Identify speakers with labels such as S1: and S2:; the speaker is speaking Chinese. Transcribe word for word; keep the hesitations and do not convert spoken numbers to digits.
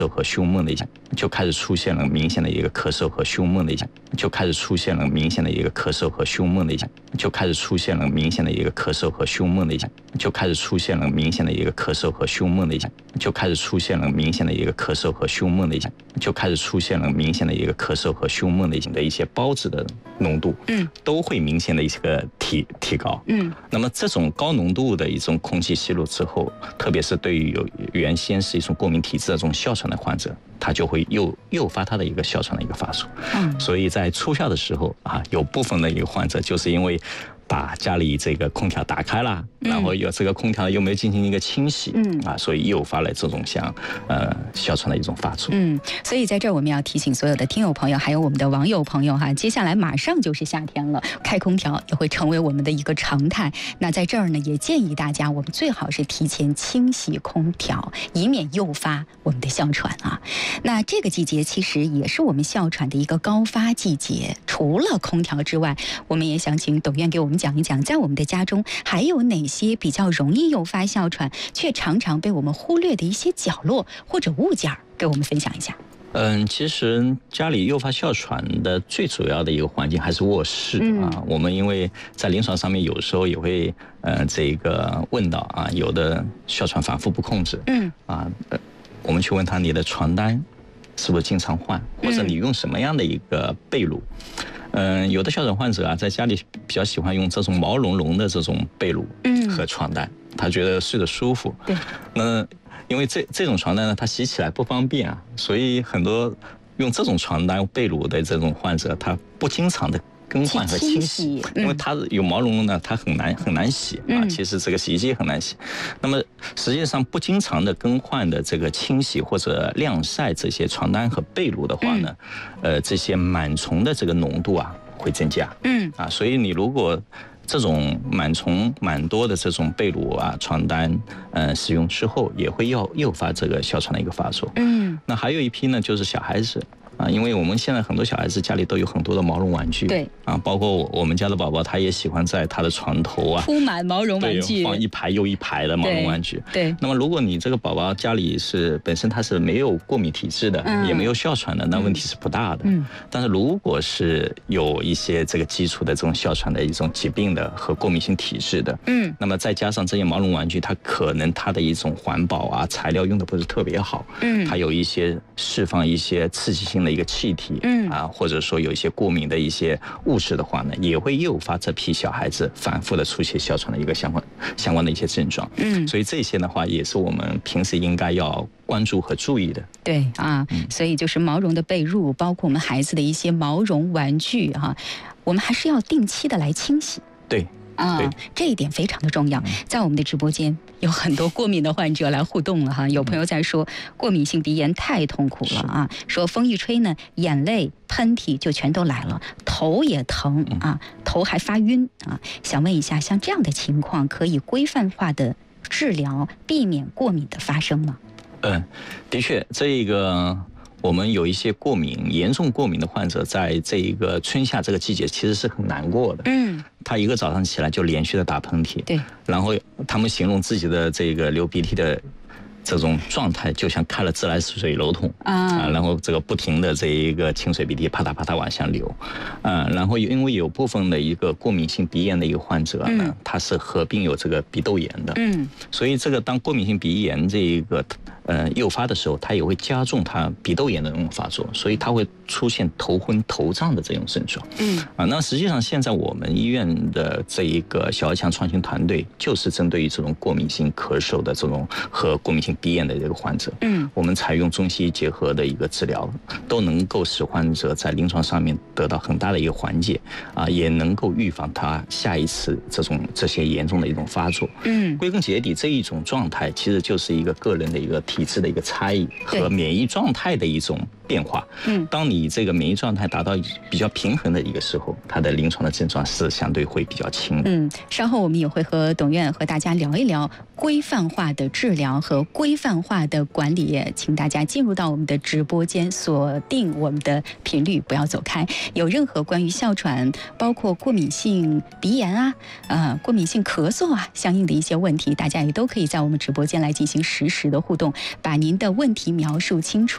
S1: 和胸闷的一下，就开始出现了明显的一个咳嗽和胸闷的一下，就开始出现了明显的一个咳嗽和胸闷的一下，就开始出现了明显的一个咳嗽和胸闷的一下，就开始出现了明显的一个咳嗽和胸闷的一下，就开始出现了明显的一个咳嗽和胸闷的一下，就开始出现了明显的一个咳嗽和胸闷的一些的一些孢子的浓度，嗯，都会明显的一个提提高，嗯，那么这种高浓度的一种空气吸入之后，特别是对于有原先是一种过敏体质的这种哮喘的患者，他就会诱诱发他的一个哮喘的一个发作。嗯，所以在初夏的时候啊，有部分的一个患者就是因为把家里这个空调打开了，嗯、然后有这个空调又没有进行一个清洗，嗯啊，所以诱发了这种像呃哮喘的一种发作。
S2: 嗯，所以在这儿我们要提醒所有的听友朋友，还有我们的网友朋友哈，接下来马上就是夏天了，开空调也会成为我们的一个常态。那在这儿呢，也建议大家，我们最好是提前清洗空调，以免诱发我们的哮喘啊。那这个季节其实也是我们哮喘的一个高发季节。除了空调之外，我们也想请董院给我们讲一讲，在我们的家中还有哪些比较容易诱发哮喘，却常常被我们忽略的一些角落或者物件，给我们分享一下。
S1: 嗯，其实家里诱发哮喘的最主要的一个环境还是卧室、嗯、啊。我们因为在临床上面有时候也会呃这个问到啊，有的哮喘反复不控制，嗯啊，呃、我们去问他你的床单是不是经常换，或者你用什么样的一个被褥。嗯，有的哮喘患者啊，在家里比较喜欢用这种毛茸茸的这种被褥和床单，嗯、他觉得睡得舒服。对，那因为这这种床单呢，它洗起来不方便啊，所以很多用这种床单被褥的这种患者，他不经常的更换和清洗，因为它有毛茸茸的，它很难很难洗啊。其实这个洗衣机也很难洗。那么实际上不经常的更换的这个清洗或者晾晒这些床单和被褥的话呢，呃，这些螨虫的这个浓度啊会增加。嗯啊，所以你如果这种螨虫蛮多的这种被褥啊、床单，呃，使用之后也会诱诱发这个哮喘的一个发作。嗯，那还有一批呢，就是小孩子。啊，因为我们现在很多小孩子家里都有很多的毛绒玩具，对啊，包括我们家的宝宝，他也喜欢在他的床头啊
S2: 铺满毛绒玩具，
S1: 放一排又一排的毛绒玩具。
S2: 对，对，
S1: 那么如果你这个宝宝家里是本身他是没有过敏体质的，嗯、也没有哮喘的，那问题是不大的。嗯，但是如果是有一些这个基础的这种哮喘的一种疾病的和过敏性体质的，嗯，那么再加上这些毛绒玩具，它可能它的一种环保啊材料用的不是特别好，嗯，它有一些释放一些刺激性的一个气体，嗯啊，或者说有一些过敏的一些物质的话呢，也会诱发这批小孩子反复的出现哮喘的一个相关相关的一些症状。嗯，所以这些的话也是我们平时应该要关注和注意的。
S2: 对啊，嗯、所以就是毛绒的被褥，包括我们孩子的一些毛绒玩具哈、啊，我们还是要定期的来清洗。
S1: 对。
S2: 啊，这一点非常的重要。在我们的直播间有很多过敏的患者来互动了哈，有朋友在说过敏性鼻炎太痛苦了啊，说风一吹呢，眼泪、喷嚏就全都来了，头也疼啊，头还发晕啊。想问一下，像这样的情况可以规范化的治疗，避免过敏的发生吗？
S1: 嗯，的确，这个。我们有一些过敏、严重过敏的患者，在这一个春夏这个季节，其实是很难过的。嗯，他一个早上起来就连续的打喷嚏，对，然后他们形容自己的这个流鼻涕的这种状态，就像开了自来水龙头啊，然后这个不停的这一个清水鼻涕啪嗒啪嗒往下流，啊，然后因为有部分的一个过敏性鼻炎的一个患者呢，嗯、他是合并有这个鼻窦炎的，嗯，所以这个当过敏性鼻炎这一个。呃，诱发的时候，它也会加重它鼻窦炎的那种发作，所以它会出现头昏头胀的这种症状。嗯，啊，那实际上现在我们医院的这一个小儿强创新团队，就是针对于这种过敏性咳嗽的这种和过敏性鼻炎的这个患者，嗯，我们采用中西医结合的一个治疗，都能够使患者在临床上面得到很大的一个缓解，啊，也能够预防他下一次这种这些严重的一种发作。嗯，归根结底，这一种状态其实就是一个个人的一个体质的一个差异和免疫状态的一种变化。嗯，当你这个免疫状态达到比较平衡的一个时候，它的临床的症状是相对会比较轻的。
S2: 嗯，稍后我们也会和董院和大家聊一聊规范化的治疗和规范化的管理，请大家进入到我们的直播间，锁定我们的频率，不要走开。有任何关于哮喘，包括过敏性鼻炎啊、呃过敏性咳嗽啊相应的一些问题，大家也都可以在我们直播间来进行实时的互动，把您的问题描述清楚。